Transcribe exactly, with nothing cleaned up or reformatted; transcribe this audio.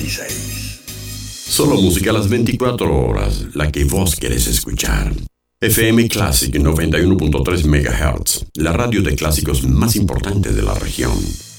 veintiséis. Solo música a las veinticuatro horas, la que vos querés escuchar. F M Classic noventa y uno punto tres megahertz, la radio de clásicos más importante de la región.